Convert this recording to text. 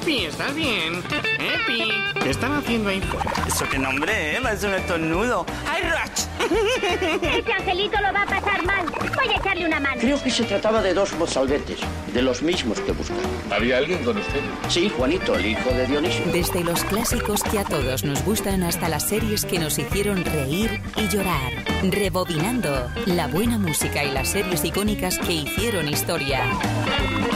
Epi, ¿estás bien? Epi, ¿qué están haciendo ahí fuera? ¿Eso qué nombre, Es un estornudo. ¡Ay, Rach! Ese angelito lo va a pasar mal. Voy a echarle una mano. Creo que se trataba de dos mozalbetes, de los mismos que buscaba. ¿Había alguien con usted? Sí, Juanito, el hijo de Dionisio. Desde los clásicos que a todos nos gustan hasta las series que nos hicieron reír y llorar. Rebobinando la buena música y las series icónicas que hicieron historia.